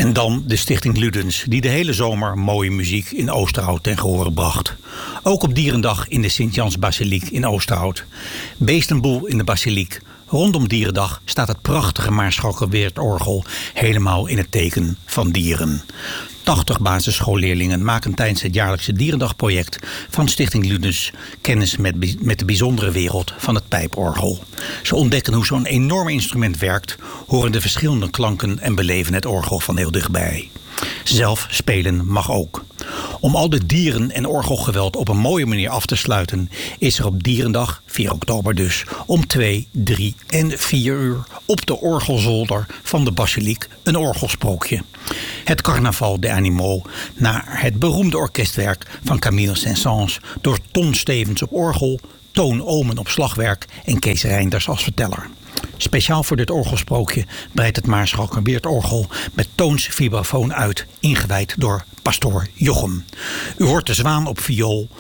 En dan de Stichting Ludens, die de hele zomer mooie muziek in Oosterhout ten gehore bracht. Ook op Dierendag in de Sint-Jans-basiliek in Oosterhout. Beestenboel in de basiliek. Rondom Dierendag staat het prachtige Maarschalker Weertorgel helemaal in het teken van dieren. 80 basisschoolleerlingen maken tijdens het jaarlijkse Dierendagproject van Stichting Ludens kennis met de bijzondere wereld van het pijporgel. Ze ontdekken hoe zo'n enorm instrument werkt, horen de verschillende klanken en beleven het orgel van heel dichtbij. Zelf spelen mag ook. Om al de dieren- en orgelgeweld op een mooie manier af te sluiten, is er op Dierendag, 4 oktober dus, om 2, 3 en 4 uur op de orgelzolder van de basiliek een orgelsprookje. Het Carnaval des Animaux, naar het beroemde orkestwerk van Camille Saint-Saëns door Ton Stevens op orgel, Toon Omen op slagwerk en Kees Reinders als verteller. Speciaal voor dit orgelsprookje breidt het Maarschalker Weertorgel met Toons vibrafoon uit, ingewijd door pastoor Jochem. U hoort de zwaan op viool,